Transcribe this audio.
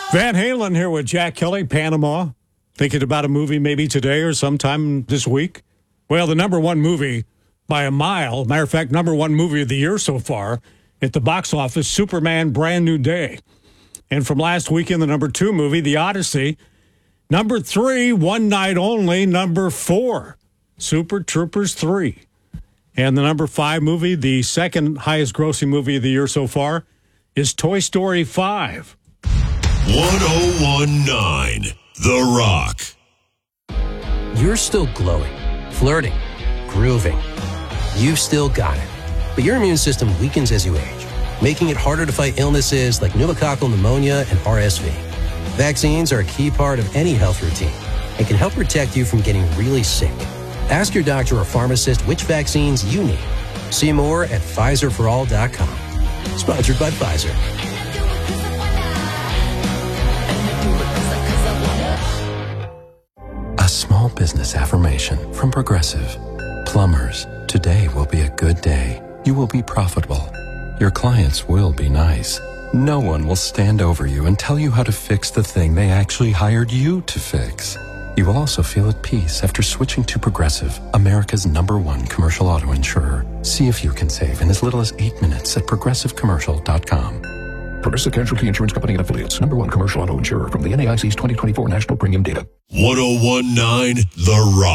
Van Halen here with Jack Kelly, Panama. Thinking about a movie maybe today or sometime this week? Well, the number one movie by a mile, matter of fact, number one movie of the year so far at the box office, Superman Brand New Day. And from last weekend, the number two movie, The Odyssey. Number three, One Night Only. Number four, Super Troopers 3. And the number five movie, the second highest grossing movie of the year so far, is Toy Story 5. 1019 The Rock. You're still glowing, flirting, grooving. You've still got it. But your immune system weakens as you age, making it harder to fight illnesses like pneumococcal pneumonia and RSV. Vaccines are a key part of any health routine and can help protect you from getting really sick. Ask your doctor or pharmacist which vaccines you need. See more at PfizerForAll.com. Sponsored by Pfizer. A small business affirmation from Progressive. Plumbers, today will be a good day. You will be profitable. Your clients will be nice. No one will stand over you and tell you how to fix the thing they actually hired you to fix. You will also feel at peace after switching to Progressive, America's #1 commercial auto insurer. See if you can save in as little as 8 minutes at progressivecommercial.com. Progressive Casualty Insurance Company and Affiliates. #1 commercial auto insurer from the NAIC's 2024 National Premium Data. 1019 The Rock.